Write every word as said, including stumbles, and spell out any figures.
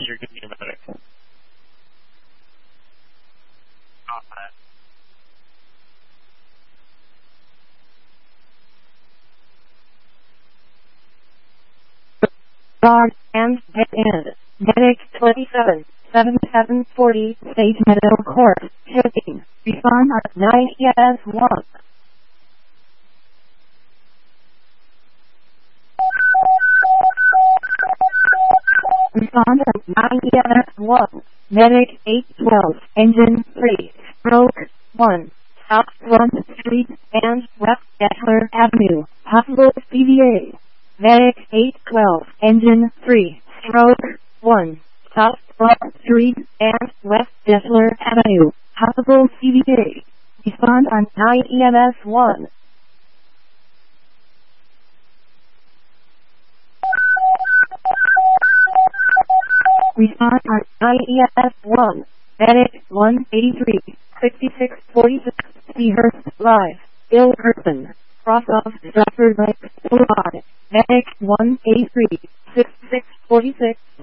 you're going to be a medic. Guard and head in. Medic twenty-seven, seventy-seven forty, State Medical Court, shipping. Respond at nine E S one. Respond at nine E S one. Medic eight twelve, Engine three, Stroke one. South Front Street and West Kessler Avenue, possible C V A. Medic eight twelve, Engine three, Stroke one, South Front Street and West Kessler Avenue, possible C V A. Respond on nine E M S one. Respond on nine E M S one. Medic one eighty-three, sixty-six forty-six, Seahurst Live, Bill Kirkman, cross off Stratford Lake, Boulevard. Medic one eighty-three, sixty-six forty-six,